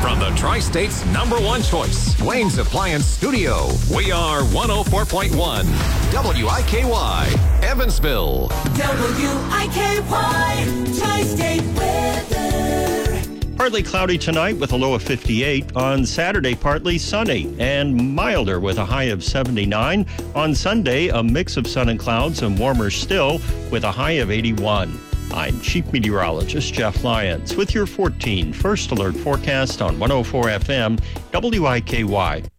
From the Tri-State's #1 choice, Wayne's Appliance Studio, we are 104.1 WIKY, Evansville. WIKY, Tri-State weather. Partly cloudy tonight with a low of 58. On Saturday, partly sunny and milder with a high of 79. On Sunday, a mix of sun and clouds and warmer still with a high of 81. I'm Chief Meteorologist Jeff Lyons with your 14 First Alert forecast on 104 FM WIKY.